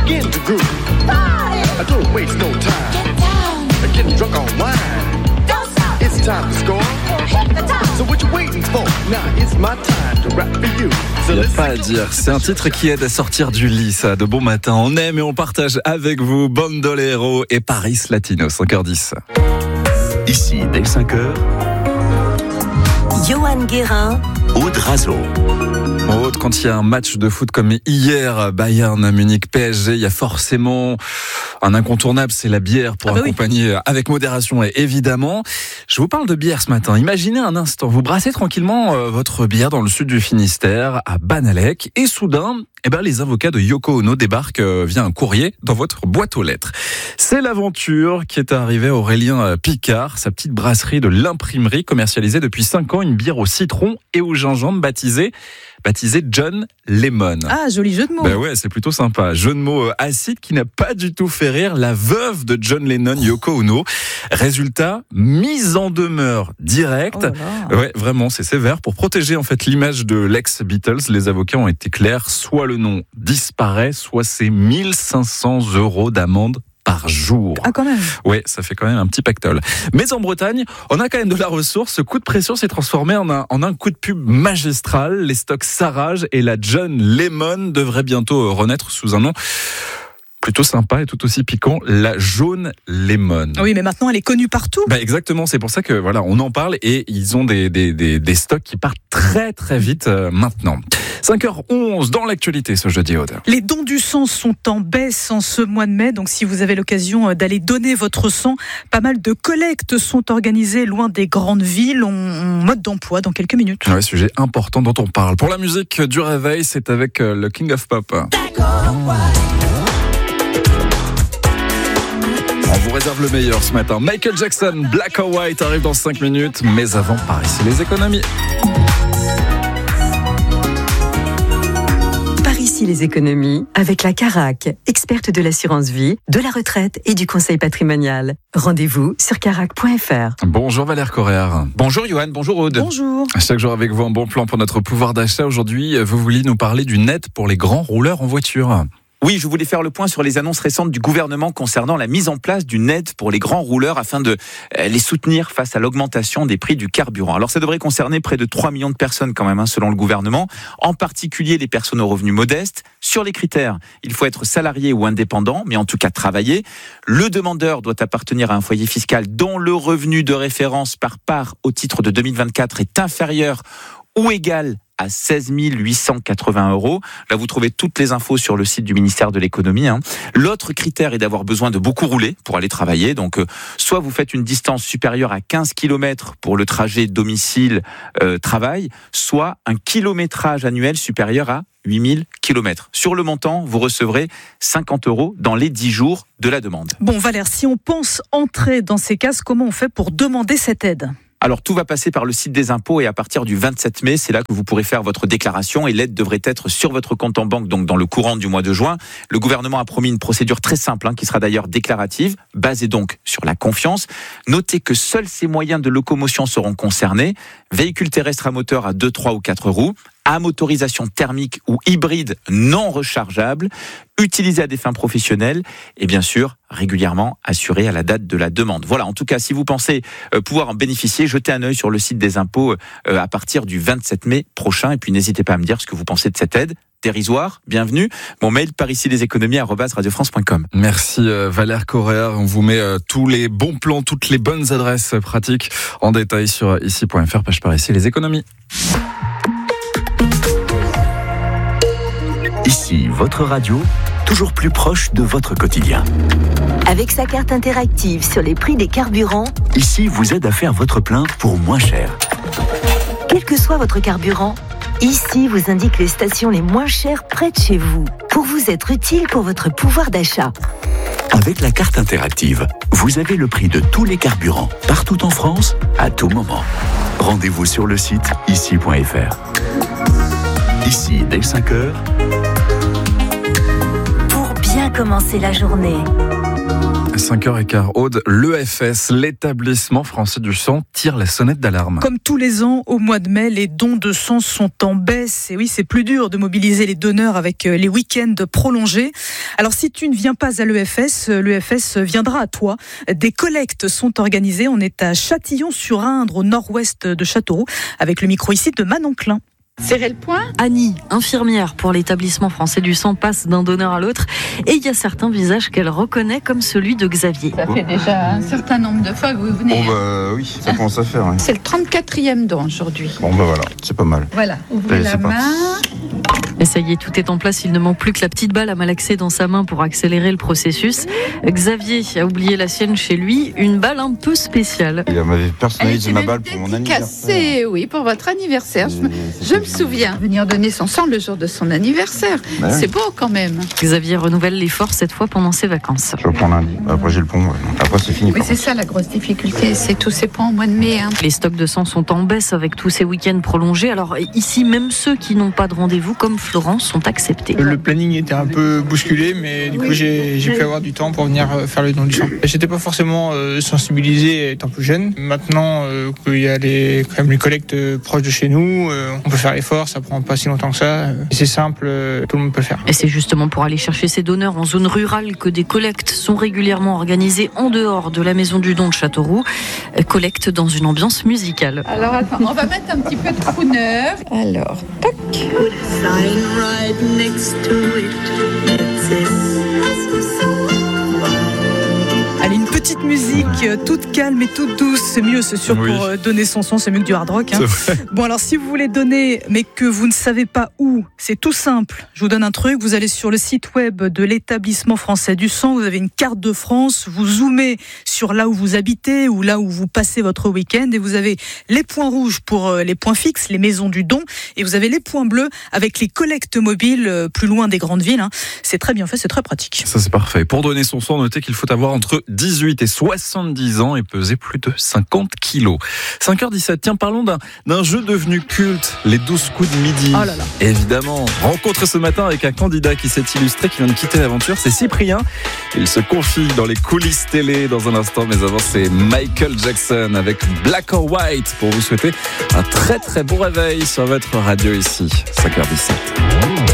begin to groove. I don't waste no time. Getting drunk on wine. It's time to score. So what you waiting for? Now it's my time to rap for you. Il n'y a pas à dire, c'est un titre qui aide à sortir du lit, ça, de bon matin. On aime et on partage avec vous Bandolero et Paris Latino, 5h10. Ici, dès 5h, Johan Guérin, Aude Razo. Aude, quand il y a un match de foot comme hier, Bayern, Munich, PSG, il y a forcément un incontournable, c'est la bière pour accompagner avec modération et évidemment. Je vous parle de bière ce matin. Imaginez un instant, vous brassez tranquillement votre bière dans le sud du Finistère, à Banalec, et soudain, les avocats de Yoko Ono débarquent via un courrier dans votre boîte aux lettres. C'est l'aventure qui est arrivée à Aurélien Picard, sa petite brasserie de l'imprimerie, commercialisée depuis 5 ans, une bière au citron et au gingembre baptisée John Lemon. Ah, joli jeu de mots. Ouais, c'est plutôt sympa. Jeu de mots acide qui n'a pas du tout fait rire la veuve de John Lennon, Yoko Ono. Résultat, mise en demeure directe. Ouais, vraiment, c'est sévère. Pour protéger en fait l'image de l'ex-Beatles, les avocats ont été clairs. Soit le nom disparaît, soit c'est 1 500 € d'amende par jour. Ah, quand même. Ouais, ça fait quand même un petit pactole. Mais en Bretagne, on a quand même de la ressource. Ce coup de pression s'est transformé en un coup de pub magistral. Les stocks s'arragent et la John Lemon devrait bientôt renaître sous un nom plutôt sympa et tout aussi piquant, la jaune lemon. Oui, mais maintenant elle est connue partout. Exactement, c'est pour ça que voilà, on en parle et ils ont des stocks qui partent très très vite maintenant. 5h11 dans l'actualité ce jeudi, Aude. Les dons du sang sont en baisse en ce mois de mai, donc si vous avez l'occasion d'aller donner votre sang, pas mal de collectes sont organisées loin des grandes villes. On mode d'emploi dans quelques minutes. Ouais, sujet important dont on parle. Pour la musique du réveil, c'est avec le King of Pop. On vous réserve le meilleur ce matin. Michael Jackson, Black or White arrive dans 5 minutes. Mais avant, par ici, les économies. par ici les économies avec la Carac, experte de l'assurance vie, de la retraite et du conseil patrimonial. Rendez-vous sur carac.fr. Bonjour Valère Correa. Bonjour Johan, bonjour Aude. Bonjour. Chaque jour avec vous, un bon plan pour notre pouvoir d'achat. Aujourd'hui, vous vouliez nous parler d'une aide pour les grands rouleurs en voiture. Oui, je voulais faire le point sur les annonces récentes du gouvernement concernant la mise en place d'une aide pour les grands rouleurs afin de les soutenir face à l'augmentation des prix du carburant. Alors ça devrait concerner près de 3 millions de personnes quand même, selon le gouvernement, en particulier les personnes aux revenus modestes. Sur les critères, il faut être salarié ou indépendant, mais en tout cas travailler. Le demandeur doit appartenir à un foyer fiscal dont le revenu de référence par part au titre de 2024 est inférieur ou égal à 16 880 €. Là, vous trouvez toutes les infos sur le site du ministère de l'économie. L'autre critère est d'avoir besoin de beaucoup rouler pour aller travailler. Donc, soit vous faites une distance supérieure à 15 km pour le trajet domicile-travail, soit un kilométrage annuel supérieur à 8000 km. Sur le montant, vous recevrez 50 € dans les 10 jours de la demande. Bon, Valère, si on pense entrer dans ces cases, comment on fait pour demander cette aide ? Alors, tout va passer par le site des impôts et à partir du 27 mai, c'est là que vous pourrez faire votre déclaration et l'aide devrait être sur votre compte en banque, donc dans le courant du mois de juin. Le gouvernement a promis une procédure très simple, qui sera d'ailleurs déclarative, basée donc sur la confiance. Notez que seuls ces moyens de locomotion seront concernés. Véhicules terrestres à moteur à 2, 3 ou 4 roues, à motorisation thermique ou hybride non rechargeable, utilisé à des fins professionnelles et bien sûr régulièrement assuré à la date de la demande. Voilà, en tout cas, si vous pensez pouvoir en bénéficier, jetez un œil sur le site des impôts à partir du 27 mai prochain et puis n'hésitez pas à me dire ce que vous pensez de cette aide. Dérisoire, bienvenue. Mon mail par ici leséconomies@radiofrance.com. Merci Valère Correa. On vous met tous les bons plans, toutes les bonnes adresses pratiques en détail sur ici.fr, page par ici les économies. Ici, votre radio, toujours plus proche de votre quotidien. Avec sa carte interactive sur les prix des carburants, Ici vous aide à faire votre plein pour moins cher. quel que soit votre carburant, Ici vous indique les stations les moins chères près de chez vous, pour vous être utile pour votre pouvoir d'achat. Avec la carte interactive, vous avez le prix de tous les carburants, partout en France, à tout moment. Rendez-vous sur le site ici.fr. Ici, dès 5h, Pour bien commencer la journée. 5h15, Aude, l'EFS, l'établissement français du sang, tire la sonnette d'alarme. Comme tous les ans, au mois de mai, les dons de sang sont en baisse. Et oui, c'est plus dur de mobiliser les donneurs avec les week-ends prolongés. Alors si tu ne viens pas à l'EFS viendra à toi. Des collectes sont organisées. On est à Châtillon-sur-Indre, au nord-ouest de Châteauroux, avec le micro ici de Manon Klein. Serrer le point. Annie, infirmière pour l'établissement français du sang, passe d'un donneur à l'autre et il y a certains visages qu'elle reconnaît comme celui de Xavier. Ça fait déjà un certain nombre de fois que vous venez. Oui, ça commence à faire. Ouais. C'est le 34e don aujourd'hui. Bon voilà, c'est pas mal. Voilà, ouvrez Allez, la main. Et ça y est, tout est en place, il ne manque plus que la petite balle à malaxer dans sa main pour accélérer le processus. Xavier a oublié la sienne chez lui, une balle un peu spéciale. Il m'avait personnalisé ma balle pour mon anniversaire. Oui, pour votre anniversaire. Je me souviens. Venir donner son sang le jour de son anniversaire. Ouais. C'est beau quand même. Xavier renouvelle l'effort cette fois pendant ses vacances. Je reprends lundi. Après j'ai le pont. Ouais. Après c'est fini. Oui, c'est ça la grosse difficulté, c'est tous ces ponts au mois de mai. Les stocks de sang sont en baisse avec tous ces week-ends prolongés. Alors ici, même ceux qui n'ont pas de rendez-vous, comme Florence, sont acceptés. Le planning était un peu bousculé, mais du coup j'ai pu avoir du temps pour venir faire le don du sang. J'étais pas forcément sensibilisé étant plus jeune. Maintenant qu'il y a quand même les collectes proches de chez nous, on peut faire l'effort, ça prend pas si longtemps que ça. C'est simple, tout le monde peut le faire. Et c'est justement pour aller chercher ces donneurs en zone rurale que des collectes sont régulièrement organisées en dehors de la maison du don de Châteauroux. Collecte dans une ambiance musicale. Alors attends, on va mettre un petit peu de crooner. Alors, tac. Allez, une petite musique toute calme et toute douce, c'est mieux, c'est sûr, Oui. pour donner son sang, c'est mieux que du hard rock. C'est vrai. Bon, alors si vous voulez donner, mais que vous ne savez pas où, c'est tout simple. Je vous donne un truc, vous allez sur le site web de l'établissement français du sang, vous avez une carte de France, vous zoomez sur là où vous habitez ou là où vous passez votre week-end et vous avez les points rouges pour les points fixes, les maisons du don, et vous avez les points bleus avec les collectes mobiles plus loin des grandes villes. C'est très bien fait, c'est très pratique. Ça, c'est parfait. Pour donner son sang, notez qu'il faut avoir entre 18 et 70 ans et peser plus de 50 kilos. 5h17, tiens, parlons d'un jeu devenu culte, les 12 coups de midi. Oh là là. Évidemment, rencontre ce matin avec un candidat qui s'est illustré, qui vient de quitter l'aventure, c'est Cyprien. Il se confie dans les coulisses télé dans un instant, mais avant c'est Michael Jackson avec Black or White pour vous souhaiter un très très bon réveil sur votre radio ici, 5h17.